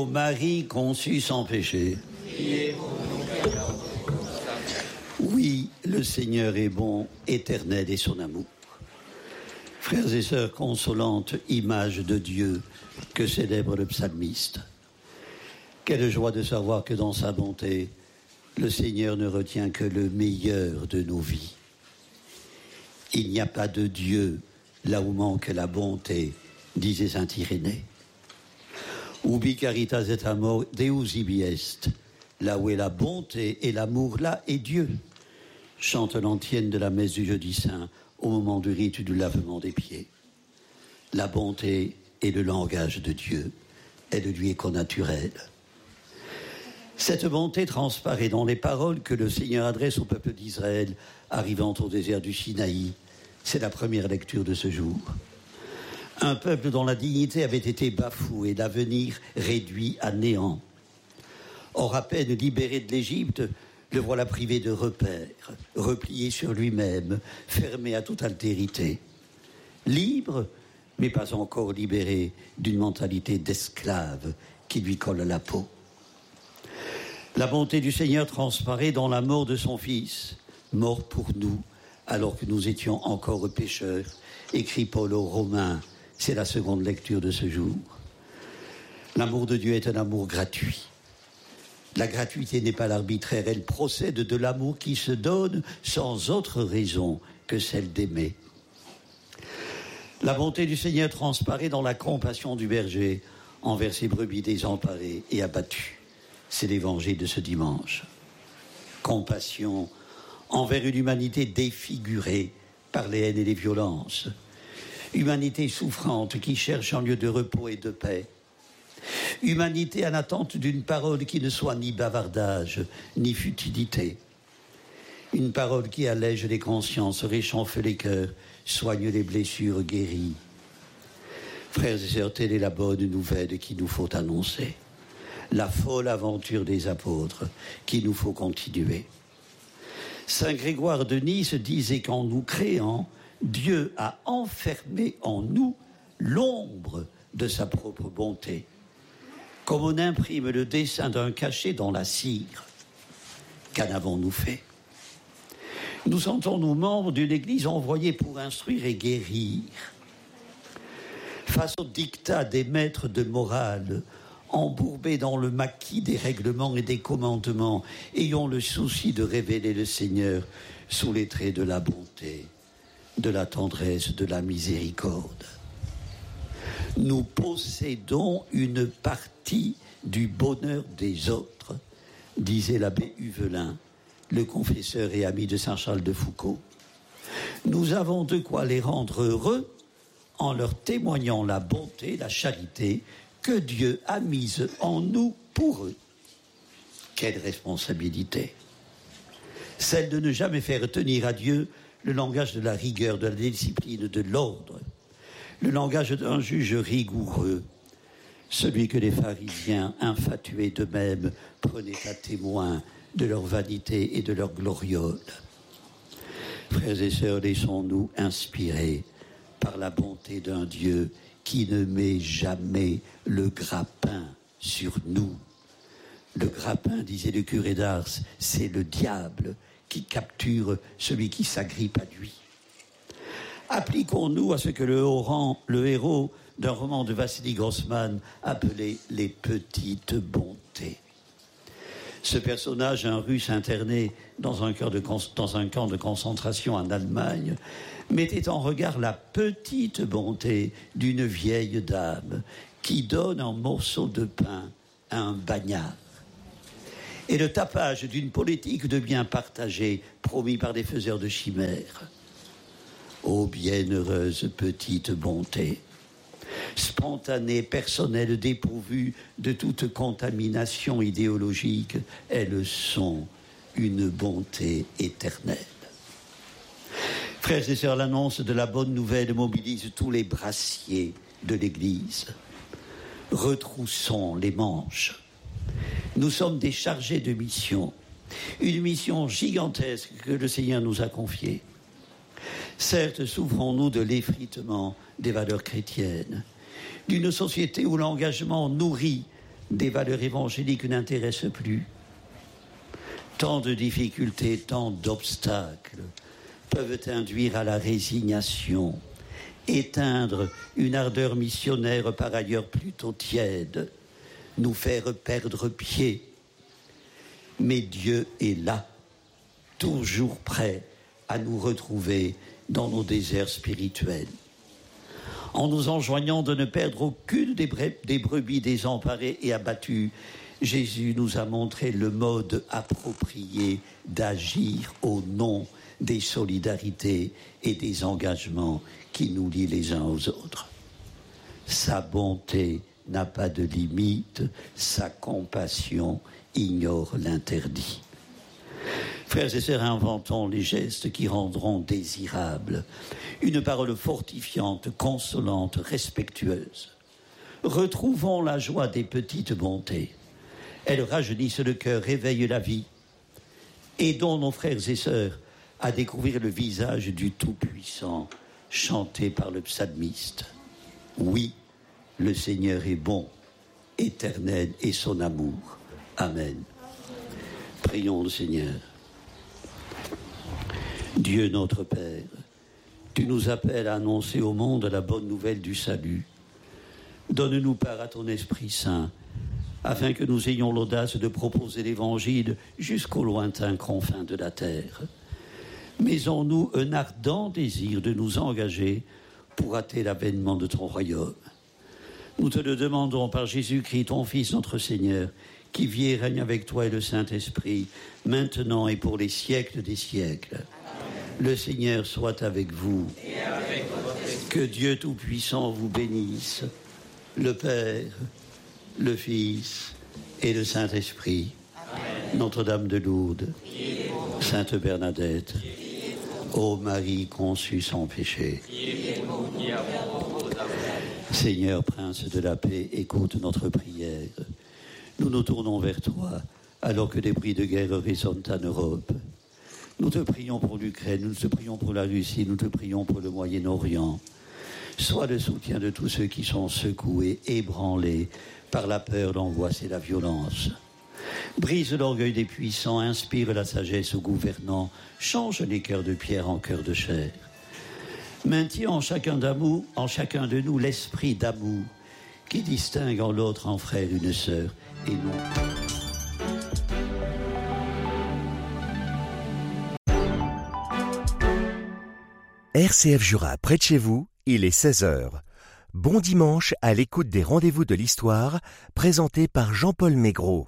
Ô Marie conçue sans péché. Oui, le Seigneur est bon, éternel est son amour. Frères et sœurs, consolante image de Dieu que célèbre le psalmiste. Quelle joie de savoir que dans sa bonté, le Seigneur ne retient que le meilleur de nos vies. Il n'y a pas de Dieu là où manque la bonté, disait saint Irénée. Ubi caritas et amor Deus ibi est. Là où est la bonté et l'amour, là est Dieu. Chante l'antienne de la messe du jeudi saint au moment du rite du lavement des pieds. La bonté est le langage de Dieu. Elle lui est connaturelle. Cette bonté transparaît dans les paroles que le Seigneur adresse au peuple d'Israël arrivant au désert du Sinaï. C'est la première lecture de ce jour. Un peuple dont la dignité avait été bafouée, l'avenir réduit à néant. Or, à peine libéré de l'Égypte, le voilà privé de repères, replié sur lui-même, fermé à toute altérité. Libre, mais pas encore libéré d'une mentalité d'esclave qui lui colle à la peau. La bonté du Seigneur transparaît dans la mort de son Fils, mort pour nous, alors que nous étions encore pécheurs, écrit Paul aux Romains. C'est la seconde lecture de ce jour. L'amour de Dieu est un amour gratuit. La gratuité n'est pas l'arbitraire, elle procède de l'amour qui se donne sans autre raison que celle d'aimer. La bonté du Seigneur transparaît dans la compassion du berger envers ses brebis désemparées et abattues. C'est l'évangile de ce dimanche. Compassion envers une humanité défigurée par les haines et les violences. Humanité souffrante qui cherche un lieu de repos et de paix. Humanité en attente d'une parole qui ne soit ni bavardage, ni futilité. Une parole qui allège les consciences, réchauffe les cœurs, soigne les blessures, guérit. Frères et sœurs, telle est la bonne nouvelle qu'il nous faut annoncer. La folle aventure des apôtres qu'il nous faut continuer. Saint Grégoire de Nice disait qu'en nous créant, Dieu a enfermé en nous l'ombre de sa propre bonté. Comme on imprime le dessin d'un cachet dans la cire. Qu'en avons-nous fait? Nous sentons-nous membres d'une église envoyée pour instruire et guérir. Face au dictat des maîtres de morale, embourbés dans le maquis des règlements et des commandements, ayons le souci de révéler le Seigneur sous les traits de la bonté, de la tendresse, de la miséricorde. Nous possédons une partie du bonheur des autres, disait l'abbé Huvelin, le confesseur et ami de saint Charles de Foucauld. Nous avons de quoi les rendre heureux en leur témoignant la bonté, la charité que Dieu a mise en nous pour eux. Quelle responsabilité! Celle de ne jamais faire tenir à Dieu le langage de la rigueur, de la discipline, de l'ordre. Le langage d'un juge rigoureux, celui que les pharisiens, infatués d'eux-mêmes, prenaient à témoin de leur vanité et de leur gloriole. Frères et sœurs, laissons-nous inspirer par la bonté d'un Dieu qui ne met jamais le grappin sur nous. Le grappin, disait le curé d'Ars, c'est le diable qui capture celui qui s'agrippe à lui. Appliquons-nous à ce que le héros d'un roman de Vassili Grossman appelait les petites bontés. Ce personnage, un Russe interné dans un camp de concentration en Allemagne, mettait en regard la petite bonté d'une vieille dame qui donne un morceau de pain à un bagnard. Et le tapage d'une politique de bien partagé promis par des faiseurs de chimères. Ô bienheureuse petite bonté, spontanée, personnelle, dépourvue de toute contamination idéologique, elles sont une bonté éternelle. Frères et sœurs, l'annonce de la bonne nouvelle mobilise tous les brassiers de l'Église. Retroussons les manches. Nous sommes des chargés de mission, une mission gigantesque que le Seigneur nous a confiée. Certes, souffrons-nous de l'effritement des valeurs chrétiennes, d'une société où l'engagement nourri des valeurs évangéliques n'intéressent plus. Tant de difficultés, tant d'obstacles peuvent induire à la résignation, éteindre une ardeur missionnaire par ailleurs plutôt tiède, nous faire perdre pied. Mais Dieu est là, toujours prêt à nous retrouver dans nos déserts spirituels. En nous enjoignant de ne perdre aucune des brebis désemparées et abattues, Jésus nous a montré le mode approprié d'agir au nom des solidarités et des engagements qui nous lient les uns aux autres. Sa bonté n'a pas de limite, sa compassion ignore l'interdit. Frères et sœurs, inventons les gestes qui rendront désirable une parole fortifiante, consolante, respectueuse. Retrouvons la joie des petites bontés. Elles rajeunissent le cœur, réveillent la vie. Aidons nos frères et sœurs à découvrir le visage du Tout-Puissant, chanté par le psalmiste. Oui, le Seigneur est bon, éternel est son amour. Amen. Prions le Seigneur. Dieu notre Père, tu nous appelles à annoncer au monde la bonne nouvelle du salut. Donne-nous part à ton Esprit Saint, afin que nous ayons l'audace de proposer l'Évangile jusqu'aux lointains confins de la terre. Mais en nous un ardent désir de nous engager pour hâter l'avènement de ton royaume. Nous te le demandons par Jésus-Christ, ton Fils, notre Seigneur, qui vit et règne avec toi et le Saint-Esprit, maintenant et pour les siècles des siècles. Amen. Le Seigneur soit avec vous. Et avec votre esprit. Que Dieu Tout-Puissant vous bénisse, le Père, le Fils et le Saint-Esprit. Amen. Notre-Dame de Lourdes, Sainte Bernadette, ô Marie conçue sans péché. Seigneur, Prince de la paix, écoute notre prière. Nous nous tournons vers toi, alors que des cris de guerre résonnent en Europe. Nous te prions pour l'Ukraine, nous te prions pour la Russie, nous te prions pour le Moyen-Orient. Sois le soutien de tous ceux qui sont secoués, ébranlés par la peur, l'angoisse et la violence. Brise l'orgueil des puissants, inspire la sagesse aux gouvernants, change les cœurs de pierre en cœurs de chair. Maintiens en chacun de nous l'esprit d'amour qui distingue en l'autre un frère, une sœur et non. RCF Jura, près de chez vous, il est 16h. Bon dimanche à l'écoute des rendez-vous de l'histoire, présentés par Jean-Paul Maigret.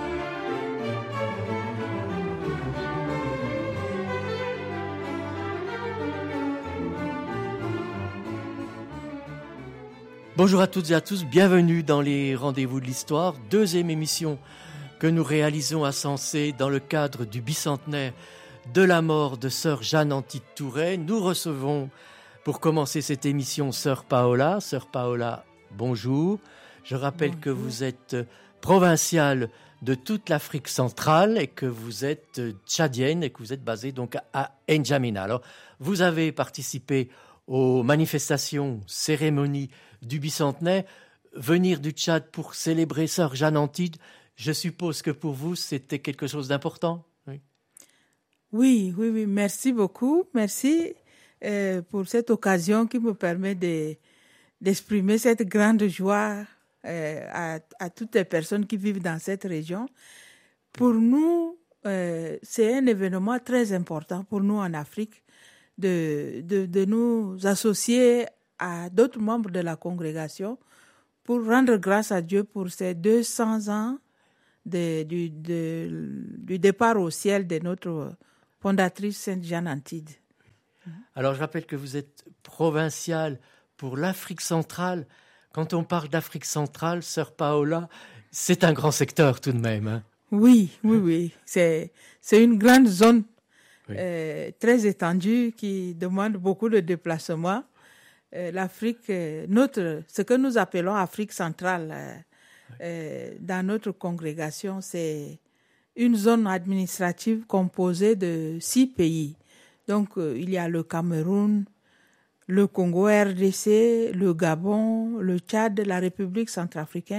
Bonjour à toutes et à tous, bienvenue dans les Rendez-vous de l'Histoire, deuxième émission que nous réalisons à Sensé dans le cadre du bicentenaire de la mort de sœur Jeanne Antide Touret. Nous recevons pour commencer cette émission sœur Paola. Sœur Paola, bonjour. Je rappelle que vous êtes provinciale de toute l'Afrique centrale et que vous êtes tchadienne et que vous êtes basée donc à N'Djamena. Alors, vous avez participé aux manifestations, cérémonies du bicentenaire. Venir du Tchad pour célébrer sœur Jeanne Antide, je suppose que pour vous, c'était quelque chose d'important. Oui. Merci beaucoup. Merci pour cette occasion qui me permet d'exprimer cette grande joie à toutes les personnes qui vivent dans cette région. Pour nous, c'est un événement très important pour nous en Afrique de nous associer à d'autres membres de la congrégation pour rendre grâce à Dieu pour ces 200 ans du départ au ciel de notre fondatrice Sainte Jeanne Antide. Alors je rappelle que vous êtes provinciale pour l'Afrique centrale. Quand on parle d'Afrique centrale, sœur Paola, c'est un grand secteur tout de même. Hein? Oui. C'est une grande zone très étendue qui demande beaucoup de déplacements. L'Afrique, ce que nous appelons Afrique centrale, dans notre congrégation, c'est une zone administrative composée de 6 pays. Donc, il y a le Cameroun, le Congo RDC, le Gabon, le Tchad, la République centrafricaine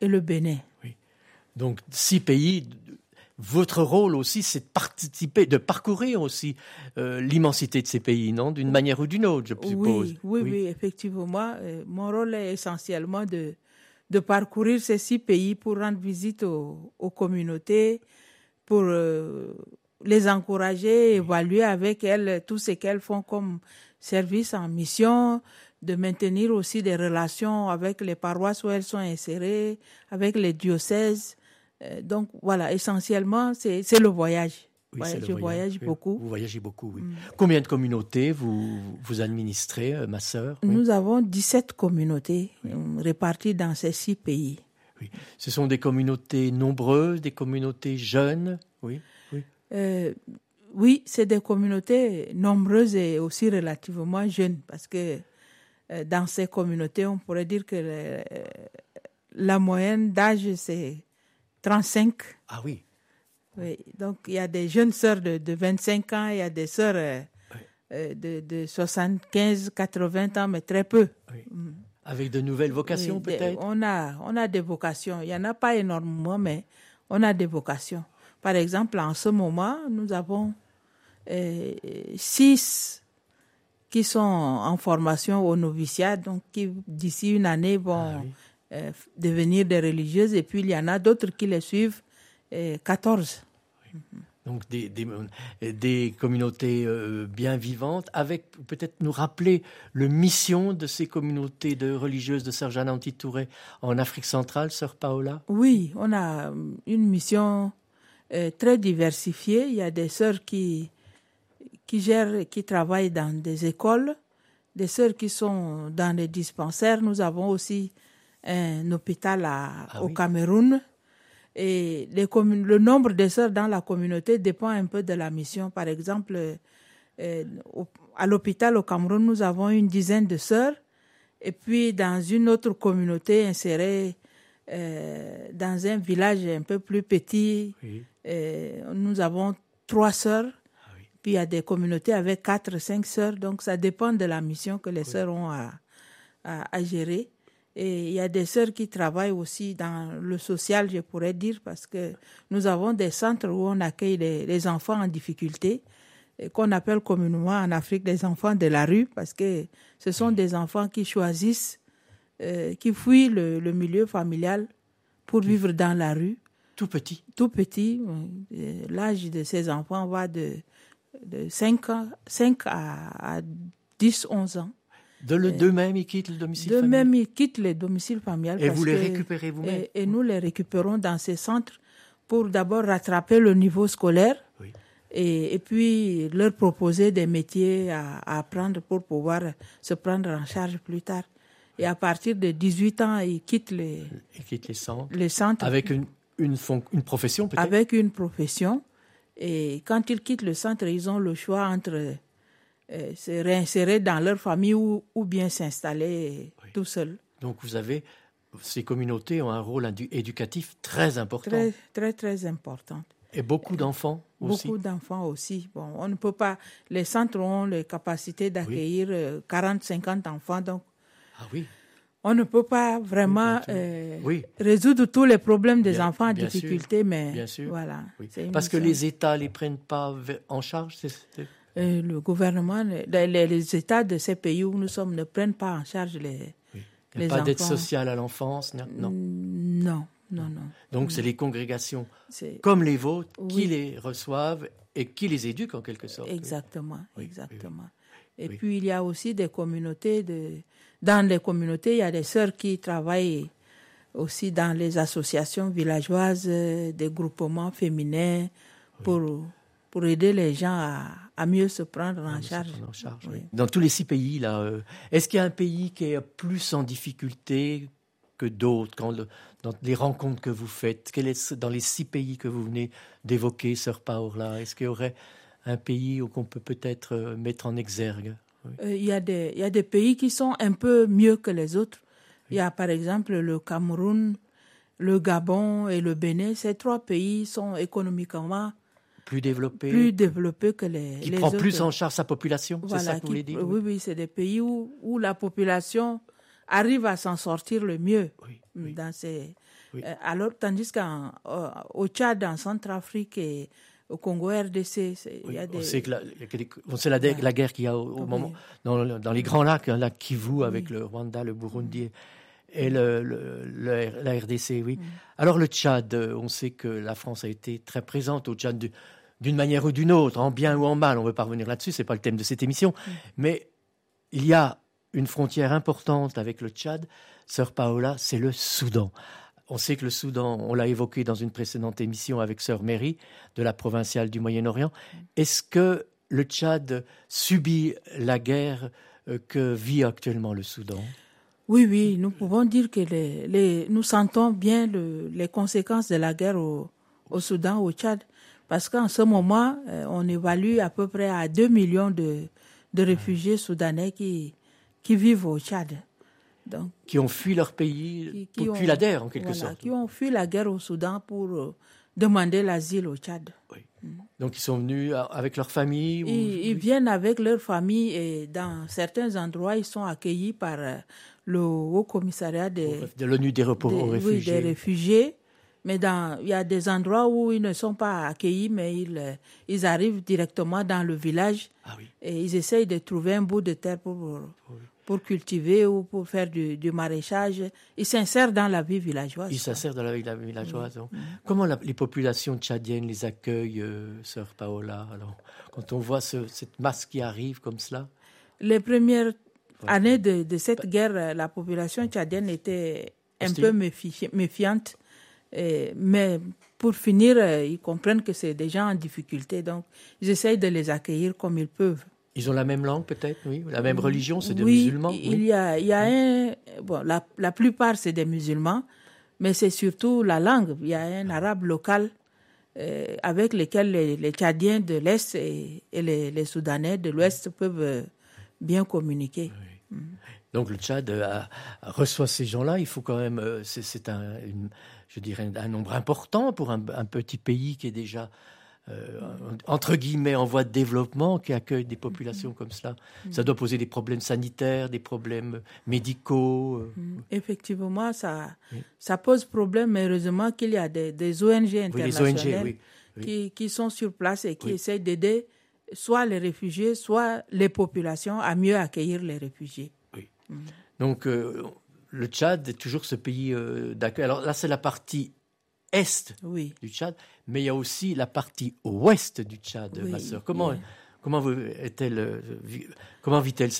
et le Bénin. Oui. Donc 6 pays. Votre rôle aussi, c'est de participer, de parcourir aussi l'immensité de ces pays, non? D'une manière ou d'une autre, je suppose. Oui, effectivement. Mon rôle est essentiellement de parcourir ces 6 pays pour rendre visite aux communautés, pour les encourager, évaluer avec elles tout ce qu'elles font comme service en mission, de maintenir aussi des relations avec les paroisses où elles sont insérées, avec les diocèses. Donc voilà, essentiellement, c'est le voyage. Oui, Je voyage beaucoup. Vous voyagez beaucoup, oui. Combien de communautés vous administrez, ma sœur? Nous avons 17 communautés réparties dans ces 6 pays. Oui. Ce sont des communautés nombreuses, des communautés jeunes? Oui. Oui, c'est des communautés nombreuses et aussi relativement jeunes, parce que dans ces communautés, on pourrait dire que la moyenne d'âge, c'est 35. Ah oui. Oui, donc il y a des jeunes sœurs de 25 ans, il y a des sœurs de 75, 80 ans, mais très peu. Oui. Avec de nouvelles vocations, peut-être? On a des vocations. Il n'y en a pas énormément, mais on a des vocations. Par exemple, en ce moment, nous avons 6 qui sont en formation au noviciat, donc qui d'ici une année vont devenir des religieuses, et puis il y en a d'autres qui les suivent, 14. Oui. Donc des communautés bien vivantes, avec peut-être nous rappeler le mission de ces communautés de religieuses de Sœur Jeanne Antitouré en Afrique centrale, Sœur Paola? Oui, on a une mission très diversifiée. Il y a des sœurs qui travaillent dans des écoles, des sœurs qui sont dans les dispensaires. Nous avons aussi un hôpital au Cameroun. Et le nombre de sœurs dans la communauté dépend un peu de la mission. Par exemple, à l'hôpital au Cameroun, nous avons une dizaine de sœurs. Et puis, dans une autre communauté insérée dans un village un peu plus petit, nous avons 3 sœurs. Puis, il y a des communautés avec 4, 5 sœurs. Donc, ça dépend de la mission que les sœurs ont à gérer. Et il y a des sœurs qui travaillent aussi dans le social, je pourrais dire, parce que nous avons des centres où on accueille les enfants en difficulté, qu'on appelle communément en Afrique des enfants de la rue, parce que ce sont des enfants qui choisissent, qui fuient le milieu familial pour vivre dans la rue. Tout petit. Tout petit. L'âge de ces enfants va de 5 à 10, 11 ans. D'eux-mêmes, ils quittent le domicile familial? D'eux-mêmes, ils quittent le domicile familial. Et vous les récupérez vous-même? Et nous les récupérons dans ces centres pour d'abord rattraper le niveau scolaire et puis leur proposer des métiers à apprendre pour pouvoir se prendre en charge plus tard. Et à partir de 18 ans, ils quittent les centres. Avec une profession peut-être? Avec une profession. Et quand ils quittent le centre, ils ont le choix entre se réinsérer dans leur famille ou bien s'installer tout seul. Donc ces communautés ont un rôle éducatif très important. Très, très, très important. Et beaucoup d'enfants aussi. Beaucoup d'enfants aussi. Bon, on ne peut pas. Les centres ont les capacités d'accueillir 40, 50 enfants. Donc, on ne peut pas vraiment résoudre tous les problèmes des enfants en difficulté, mais bien sûr. Voilà. Parce que les États ne les prennent pas en charge, le gouvernement, les États de ces pays où nous sommes ne prennent pas en charge les enfants. Il n'y a pas d'aide sociale à l'enfance, non? Non. Donc c'est les congrégations comme les vôtres qui les reçoivent et qui les éduquent en quelque sorte. Exactement. Et puis il y a aussi des communautés, dans les communautés, il y a des sœurs qui travaillent aussi dans les associations villageoises, des groupements féminins pour aider les gens à mieux se prendre en charge. Dans tous les 6 pays, là, est-ce qu'il y a un pays qui est plus en difficulté que d'autres dans les rencontres que vous faites? Quel est dans les 6 pays que vous venez d'évoquer, Sœur Paola? Est-ce qu'il y aurait un pays qu'on peut peut-être mettre en exergue? Il y a des pays qui sont un peu mieux que les autres. Il y a par exemple le Cameroun, le Gabon et le Bénin. Ces 3 pays sont économiquement plus développé que les autres. Qui prend plus en charge sa population, c'est ça que vous voulez dire? Oui, c'est des pays où la population arrive à s'en sortir le mieux Oui. Alors, tandis qu'au Tchad, en Centrafrique et au Congo RDC, il y a des... On sait que la guerre qu'il y a au moment dans les grands lacs, un lac Kivu avec le Rwanda, le Burundi et la RDC, oui. Alors le Tchad, on sait que la France a été très présente au Tchad d'une manière ou d'une autre, en bien ou en mal. On ne veut pas revenir là-dessus, c'est pas le thème de cette émission. Mais il y a une frontière importante avec le Tchad, Sœur Paola, c'est le Soudan. On sait que le Soudan, on l'a évoqué dans une précédente émission avec Sœur Mary de la provinciale du Moyen-Orient. Est-ce que le Tchad subit la guerre que vit actuellement le Soudan ? Oui, nous pouvons dire que nous sentons bien les conséquences de la guerre au Soudan, au Tchad, parce qu'en ce moment, on évalue à peu près à 2 millions de réfugiés soudanais qui vivent au Tchad. Donc, qui ont fui leur pays, fui la guerre en quelque sorte. Qui ont fui la guerre au Soudan pour demander l'asile au Tchad. Oui. Donc ils sont venus avec leur famille Ils viennent avec leur famille et dans certains endroits, ils sont accueillis par le Haut Commissariat de l'ONU des réfugiés. Oui, des réfugiés. Mais il y a des endroits où ils ne sont pas accueillis, mais ils arrivent directement dans le village et ils essayent de trouver un bout de terre pour cultiver ou pour faire du maraîchage. Ils s'insèrent dans la vie villageoise. Ils s'insèrent dans la vie villageoise. Comment les populations tchadiennes les accueillent, Sœur Paola, alors, quand on voit cette masse qui arrive comme cela? Les premières années de cette guerre, la population tchadienne était un peu méfiante. Mais pour finir, ils comprennent que c'est des gens en difficulté. Donc, ils essayent de les accueillir comme ils peuvent. Ils ont la même langue peut-être, oui, la même religion, c'est des musulmans. Il y a la plupart c'est des musulmans, mais c'est surtout la langue. Il y a un arabe local avec lequel les Tchadiens de l'Est et les Soudanais de l'Ouest peuvent bien communiquer. Oui. Donc le Tchad reçoit ces gens-là. Il faut quand même, c'est je dirais un nombre important pour un petit pays qui est déjà entre guillemets en voie de développement, qui accueille des populations comme cela. Ça doit poser des problèmes sanitaires, des problèmes médicaux. Effectivement, ça pose problème, mais heureusement qu'il y a des ONG internationales qui sont sur place et qui essayent d'aider soit les réfugiés, soit les populations à mieux accueillir les réfugiés. Oui. Donc, le Tchad est toujours ce pays d'accueil. Alors là, c'est la partie est du Tchad, mais il y a aussi la partie ouest du Tchad, ma sœur. Comment vit-elle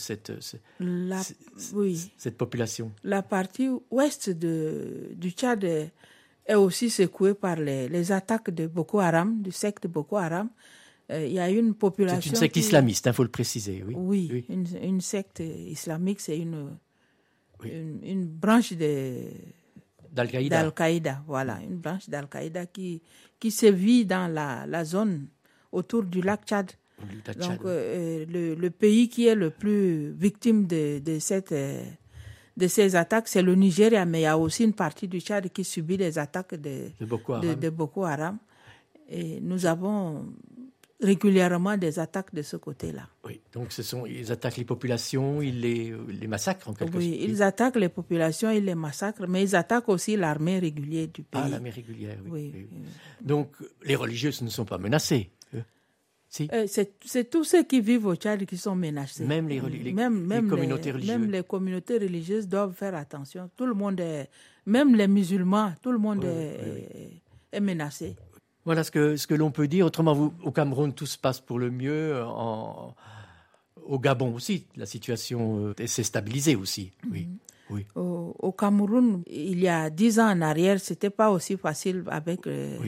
cette population? La partie ouest du Tchad est aussi secouée par les attaques de Boko Haram, du secte Boko Haram. Il y a une population... C'est une secte islamiste, il faut le préciser. Oui. Une secte islamique, c'est une branche d'Al-Qaïda. Voilà, une branche d'Al-Qaïda qui sévit dans la zone autour du lac Tchad. Donc, le pays qui est le plus victime de ces attaques, c'est le Nigeria, mais il y a aussi une partie du Tchad qui subit les attaques de Boko Haram. Et nous avons régulièrement des attaques de ce côté-là. Oui, donc ils attaquent les populations, ils les massacrent en quelque sorte. Oui, ils attaquent les populations, ils les massacrent, mais ils attaquent aussi l'armée régulière du pays. Ah, l'armée régulière, oui. Donc, les religieuses ne sont pas menacées. Si. C'est tous ceux qui vivent au Tchad qui sont menacés. Même les communautés religieuses. Même les communautés religieuses doivent faire attention. Tout le monde même les musulmans, tout le monde est menacé. Voilà ce que l'on peut dire. Autrement, au Cameroun, tout se passe pour le mieux. Au Gabon aussi, la situation s'est stabilisée aussi. Oui. Au Cameroun, il y a 10 ans en arrière, c'était pas aussi facile avec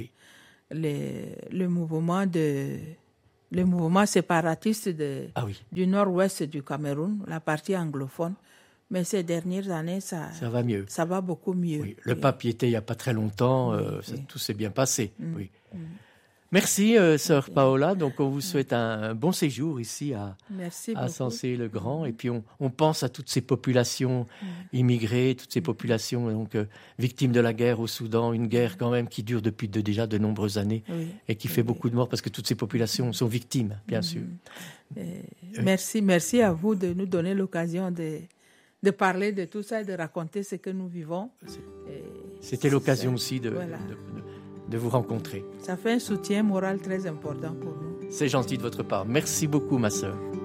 le mouvement séparatiste du nord-ouest du Cameroun, la partie anglophone. Mais ces dernières années, ça va mieux. Ça va beaucoup mieux. Oui. Le pape y était il n'y a pas très longtemps. Tout s'est bien passé. Oui. Merci, Sœur Paola. Donc, on vous souhaite un bon séjour ici à Sensé-le-Grand. Et puis, on pense à toutes ces populations immigrées, toutes ces populations donc, victimes de la guerre au Soudan. Une guerre quand même qui dure depuis déjà de nombreuses années et qui fait beaucoup de morts parce que toutes ces populations sont victimes, bien sûr. Merci à vous de nous donner l'occasion de parler de tout ça et de raconter ce que nous vivons. C'était l'occasion aussi voilà. de vous rencontrer. Ça fait un soutien moral très important pour nous. C'est gentil de votre part. Merci beaucoup, ma sœur.